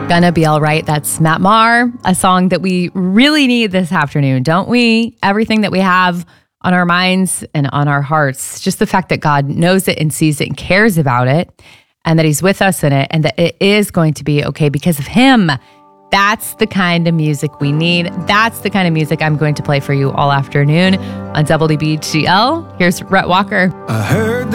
Gonna Be All Right. That's Matt Maher, a song that we really need this afternoon, don't we? Everything that we have on our minds and on our hearts, just the fact that God knows it and sees it and cares about it, and that he's with us in it, and that it is going to be okay because of him. That's the kind of music we need. That's the kind of music I'm going to play for you all afternoon on WBGL. Here's Rhett Walker. I heard